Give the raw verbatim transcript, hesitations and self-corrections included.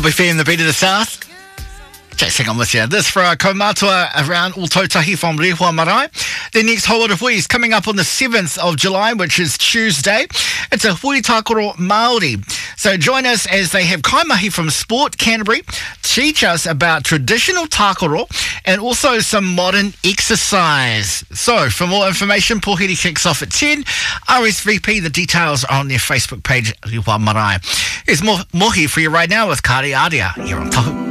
Top F M, the beat of the South. Jason on with you. This for our kaumatua around Ōtautahi from Rehua Marae. The next whole lot of weeks coming up on the seventh of July, which is Tuesday. It's a Hui Tākaro Māori. So join us as they have kaimahi from Sport Canterbury teach us about traditional tākaro and also some modern exercise. So for more information, Pohiri kicks off at ten. R S V P, the details are on their Facebook page, Rehua Marae. Here's more Mohi for you right now with Kari Aria here on Tahu.